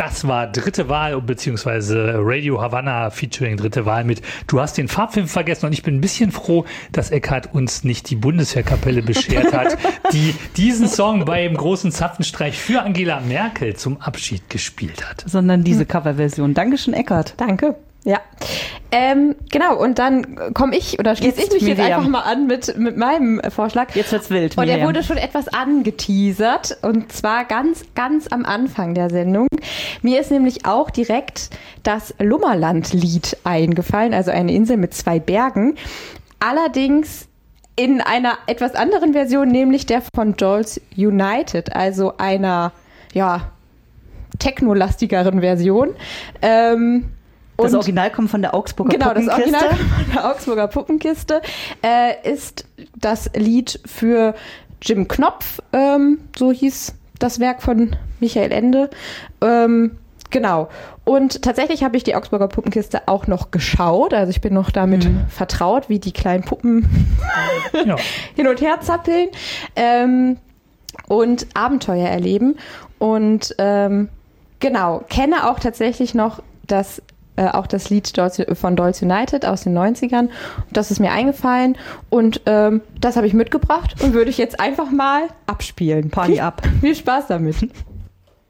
Das war dritte Wahl, beziehungsweise Radio Havanna featuring dritte Wahl mit Du hast den Farbfilm vergessen. Und ich bin ein bisschen froh, dass Eckhardt uns nicht die Bundeswehrkapelle beschert hat, die diesen Song beim großen Zapfenstreich für Angela Merkel zum Abschied gespielt hat. Sondern diese Coverversion. Dankeschön, Eckhardt. Danke. Ja, genau, und dann schließe ich mich jetzt einfach mal an mit meinem Vorschlag. Jetzt wird's wild, Und er wurde schon etwas angeteasert, und zwar ganz, ganz am Anfang der Sendung. Mir ist nämlich auch direkt das Lummerland-Lied eingefallen, also eine Insel mit 2 Bergen. Allerdings in einer etwas anderen Version, nämlich der von Dolls United, also einer, technolastigeren Version. Das Original kommt von der Augsburger Puppenkiste. Genau, das Original von der Augsburger Puppenkiste ist das Lied für Jim Knopf, so hieß das Werk von Michael Ende. Genau. Und tatsächlich habe ich die Augsburger Puppenkiste auch noch geschaut. Also ich bin noch damit vertraut, wie die kleinen Puppen hin und her zappeln und Abenteuer erleben. Und genau, kenne auch tatsächlich noch das Lied von Dolls United aus den 90ern. Das ist mir eingefallen und das habe ich mitgebracht und würde ich jetzt einfach mal abspielen. Party ab. Viel Spaß damit.